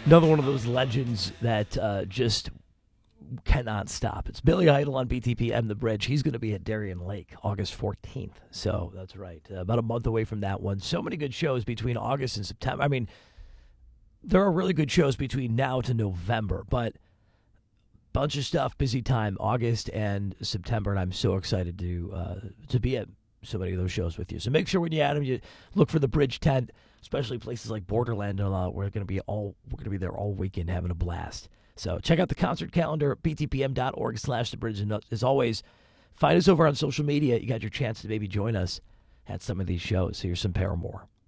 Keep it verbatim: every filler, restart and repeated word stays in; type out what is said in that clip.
Another one of those legends that uh, just cannot stop. It's Billy Idol on B T P M The Bridge. He's going to be at Darien Lake August fourteenth. So that's right. Uh, about a month away from that one. So many good shows between August and September. I mean, there are really good shows between now to November, but bunch of stuff, busy time, August and September, and I'm so excited to uh, to be at so many of those shows with you. So make sure when you add them, you look for the Bridge tent, especially places like Borderland and all that. We're going to be all we're going to be there all weekend having a blast. So check out the concert calendar, b t p m dot org slash the bridge. And as always, find us over on social media. You got your chance to maybe join us at some of these shows. Here's some Paramore.